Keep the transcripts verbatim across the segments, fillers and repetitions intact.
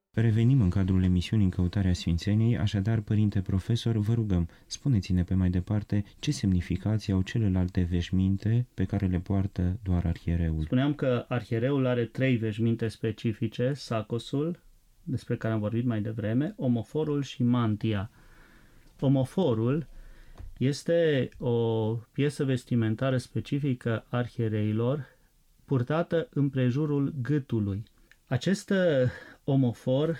Revenim în cadrul emisiunii În căutarea Sfințeniei, așadar, părinte profesor, vă rugăm, spuneți-ne pe mai departe ce semnificații au celelalte veșminte pe care le poartă doar arhiereul. Spuneam că arhiereul are trei veșminte specifice, sacosul, despre care am vorbit mai devreme, omoforul și mantia. Omoforul este o piesă vestimentară specifică arhiereilor, purtată împrejurul gâtului. Acest omofor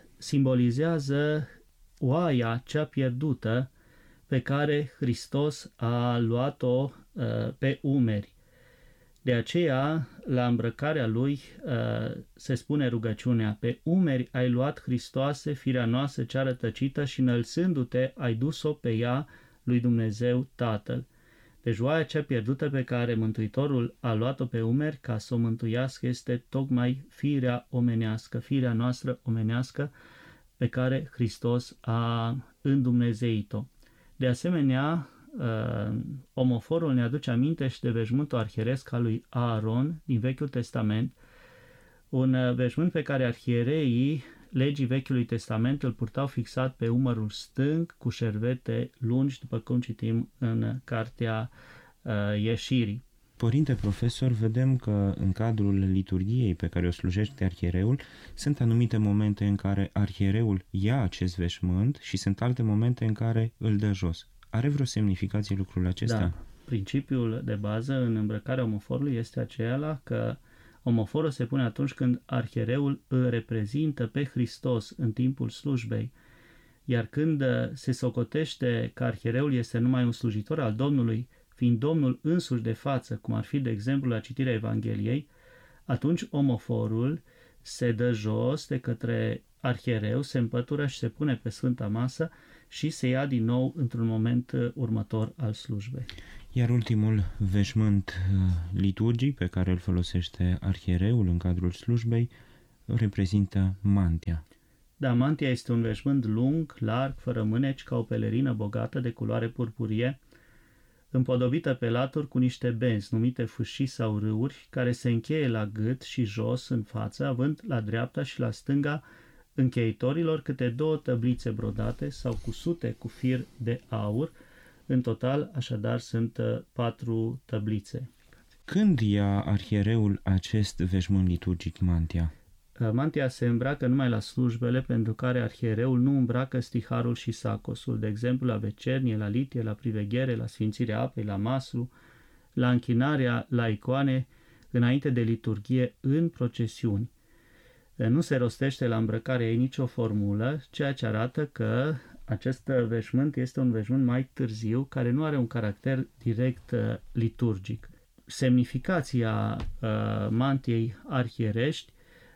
simbolizează oaia cea pierdută pe care Hristos a luat-o uh, pe umeri. De aceea, la îmbrăcarea lui uh, se spune rugăciunea: pe umeri ai luat, Hristoase, firea noastră cea rătăcită și înălțându-te ai dus-o pe ea lui Dumnezeu Tatăl. Deci oaia cea pierdută pe care Mântuitorul a luat-o pe umeri ca să o mântuiască este tocmai firea omenească, firea noastră omenească pe care Hristos a îndumnezeit-o. De asemenea, omoforul ne aduce aminte și de veșmântul arhieresc al lui Aaron din Vechiul Testament, un veșmânt pe care arhiereii legii Vechiului Testament îl purtau fixat pe umărul stâng cu șervete lungi, după cum citim în cartea uh, Ieșirii. Părinte profesor, vedem că în cadrul liturghiei pe care o slujește arhiereul sunt anumite momente în care arhiereul ia acest veșmânt și sunt alte momente în care îl dă jos. Are vreo semnificație lucrul acesta? Da. Principiul de bază în îmbrăcarea omoforului este acela că omoforul se pune atunci când arhiereul îl reprezintă pe Hristos în timpul slujbei, iar când se socotește că arhiereul este numai un slujitor al Domnului, fiind Domnul însuși de față, cum ar fi de exemplu la citirea Evangheliei, atunci omoforul se dă jos de către arhiereu, se împătură și se pune pe Sfânta Masă și se ia din nou într-un moment următor al slujbei. Iar ultimul veșmânt liturgic pe care îl folosește arhiereul în cadrul slujbei reprezintă mantia. Da, mantia este un veșmânt lung, larg, fără mâneci, ca o pelerină bogată de culoare purpurie, împodobită pe laturi cu niște benzi numite fâșii sau râuri, care se încheie la gât și jos în față, având la dreapta și la stânga încheitorilor câte două tăblițe brodate sau cusute cu fir de aur. În total, așadar, sunt patru tăblițe. Când ia arhiereul acest veșmânt liturgic, mantia? Mantia se îmbracă numai la slujbele pentru care arhiereul nu îmbracă stiharul și sacosul, de exemplu la vecernie, la litie, la priveghere, la sfințirea apei, la maslu, la închinarea la icoane, înainte de liturghie, în procesiuni. Nu se rostește la îmbrăcarea ei nicio formulă, ceea ce arată că acest veșmânt este un veșmânt mai târziu, care nu are un caracter direct liturgic. Semnificația mantiei arhierești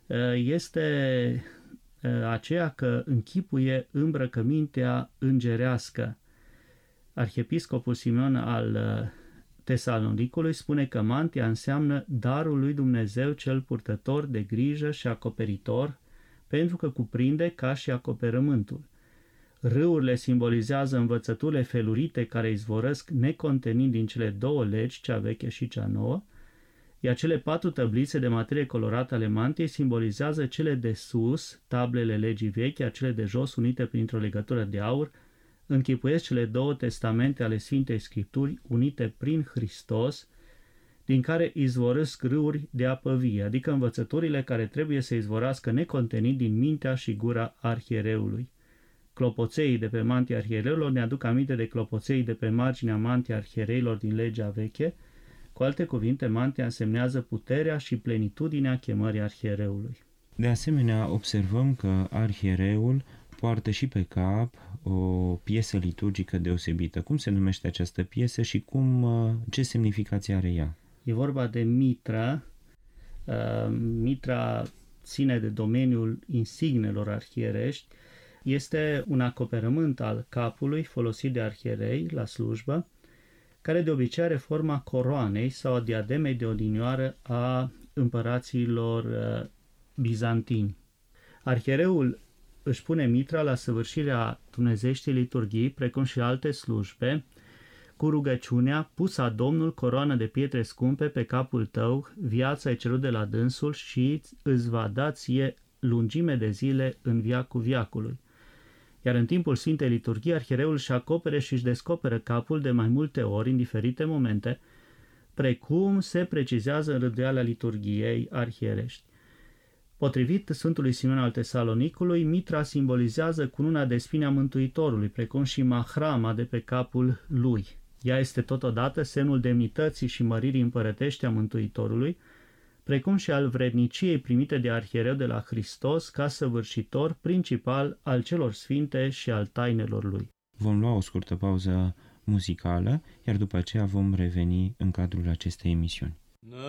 este aceea că închipuie îmbrăcămintea îngerească. Arhiepiscopul Simeon al Tesalonicului spune că mantia înseamnă darul lui Dumnezeu cel purtător de grijă și acoperitor, pentru că cuprinde ca și acoperământul. Râurile simbolizează învățăturile felurite care izvorăsc necontenind din cele două legi, cea veche și cea nouă, iar cele patru tăblițe de materie colorată ale mantiei simbolizează cele de sus, tablele legii vechi, iar cele de jos, unite printr-o legătură de aur, închipuiesc cele două testamente ale Sfintei Scripturi, unite prin Hristos, din care izvorăsc râuri de apă vie, adică învățăturile care trebuie să izvorască necontenit din mintea și gura arhiereului. Clopoțeii de pe mantia arhiereilor ne aduc aminte de clopoțeii de pe marginea mantia arhiereilor din legea veche. Cu alte cuvinte, mantia însemnează puterea și plenitudinea chemării arhiereului. De asemenea, observăm că arhiereul poartă și pe cap o piesă liturgică deosebită. Cum se numește această piesă și cum, ce semnificație are ea? E vorba de mitra. Mitra ține de domeniul insignelor arhierești. Este un acoperământ al capului folosit de arhierei la slujbă, care de obicei are forma coroanei sau a diademei de odinioară a împăraților uh, bizantini. Arhiereul își pune mitra la săvârșirea dumnezeieștii liturghii, precum și alte slujbe, cu rugăciunea: pus a Domnul coroană de pietre scumpe pe capul tău, viața ai cerut de la dânsul și îți va da ție lungime de zile în viacul viacului. Iar în timpul Sfintei Liturghii, arhiereul își acopere și își descoperă capul de mai multe ori, în diferite momente, precum se precizează în rânduiala liturghiei arhierești. Potrivit Sfântului Simeon al Tesalonicului, mitra simbolizează cununa de spini a Mântuitorului, precum și mahrama de pe capul lui. Ea este totodată semnul demnității și măririi împărătești a Mântuitorului, precum și al vredniciei primite de arhiereu de la Hristos ca săvârșitor principal al celor sfinte și al tainelor lui. Vom lua o scurtă pauză muzicală, iar după aceea vom reveni în cadrul acestei emisiuni.